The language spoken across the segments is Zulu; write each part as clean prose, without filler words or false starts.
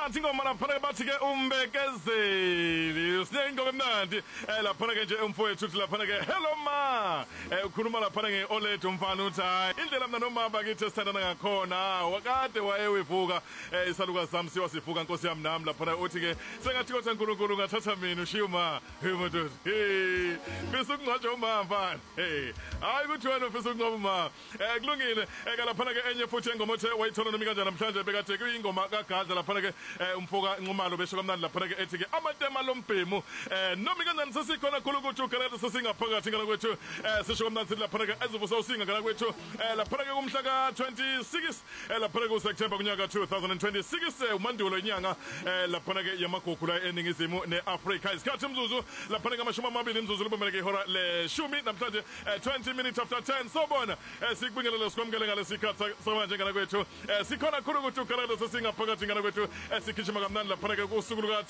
nathi ngoma laphana bathi ke umbekezeli sinengoma emnandi laphana ke nje umfowethu uthi laphana ke hello ma ukhuluma laphana ngeOLED umfana uthi hayi indlela mina noma bakithi esithandana ngakhona wakade wayewivuka isalukazi sami siwasivuka Nkosi yami nami laphana uthi ke sengathi kodwa uNkulunkulu ngathatha mina ushiyuma hey madoda hey bese ukungcwatsha uma mfana hey hayi kuthi wena ufisa ukungcwaba uma kulungile laphana ke enye futhi engoma ethe wayithola noma kanjani namhlanje bekade kuyingoma kaGadla laphana ke umfoka Nxumalo besho kamnandi laphana ke ethi ke amatema lombhemu noma kanjani sesikhona khulu ukuthi uGalata sesingaphakathi ngala kwethu sisho kamnandi laphana ke ezovusa usinga ngala kwethu laphana ke kumhla ka 26 laphana ku September kunyaka 2026 umandulo inyanga laphana ke yamagugu la eningizimu neAfrika isikhathi imzuzu laphana ke amashumi amabili imzuzu libomele ke ihora le10 namhlanje 20 minutes after 10 sobona sikubingelela sikwamukele ngalesikhathi samanje ngala kwethu sikhona khulu ukuthi uGalata sesingaphakathi ngala kwethu sikhishima kamnandi laphana ke kusuku luka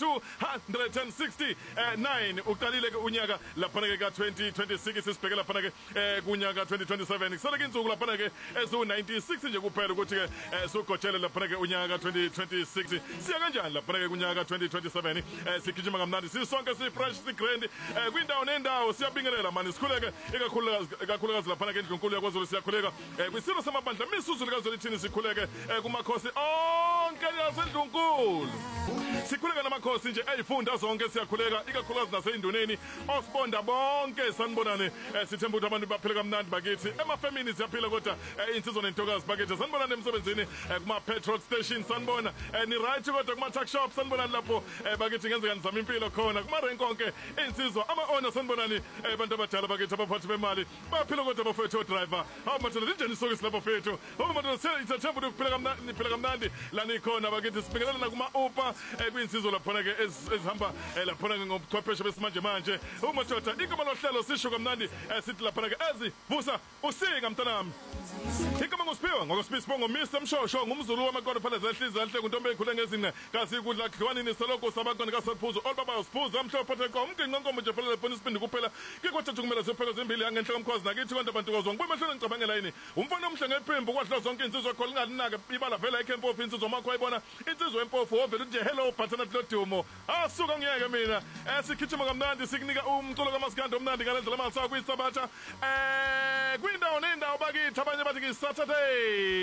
269 uqalile ke unyaka laphana ke ka 2026 sibheke laphana ke kunyaka 2027 kusele ke insuku laphana ke ezu96 nje kuphela ukuthi ke sugojele laphana ke unyaka 2026 siya kanjani laphana ke kunyaka 2027 sikhishima kamnandi sisonke si-fresh si-grand kwindawo nendawo siyabingelela mani sikhuleke ikakhulukazi laphana ke endlunkulu yaKwaZulu siyakhuleka kwisilo samabandla misuzu likaZulu ithini sikhuleke kumakhosi onke yasendlunkulu sikhuleka namakhosi nje eyifunda zonke siyakhuleka ikakhulukazi naseyinduneni osibonda bonke sanibonane sithemba ukuthi abantu baphile kamnandi bakithi emafamini siyaphila kodwa insizwa nentokazi bakithi sanibonane emsebenzini kuma petrol station sanibona ni right kodwa kuma tuck shop sanibonane lapho bakithi ngenzeka nizama impilo khona kuma renki konke insizwa ama owner sanibonane abantu abadala bakithi abaphathi bemali baphila kodwa bafethu driver awumathela injeni sokisi lapho fethu awumathela sithemba ukuthi kuphila kamnandi la nikhona bakithi sibingelela nakuma Uber kwinsizwa laphana ke ezihamba laphana ke ngobuchwepheshe besimanje manje umadoda igama lohlelo sisho kamnandi sithi laphana ke ezivusa usinga mntanami igama ngosiphiwa ngokosiphisibongo Mr Mshosho ngumzulu wamakolo phela zehliza enhle kuntombe ekhule ngezine kasi kudla khwanini seloko sabantwana kasephuzo olbaba usiphuza amhlophe phela umginqonkomo nje phela lephona isibindi kuphela kikwathi kumele ziphela zimbili yangenhle komkhozi nakithi konke abantu kozwa ngibuye ehlweni ngicabangela yini umfana omhle ngephimbo kwadla zonke insizwa khona ngalinaka ibala vela ekhempofu insizwa makho ayibona insizwa empofu ovela nje hello bathana kulodumo asuka ngiyeke mina sikhithima kamnandi sikunika umculo kaMaskandi omnandi ngalendlela malisawa kuyisabatha kwindawo nendawo bakithi abanye bathi Saturday